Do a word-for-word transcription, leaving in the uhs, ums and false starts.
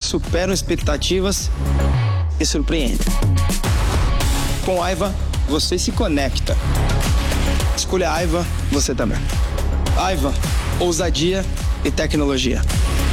superam expectativas e surpreendem. Com Aiva, você se conecta. Escolha Aiva, você também. Aiva, ousadia e tecnologia.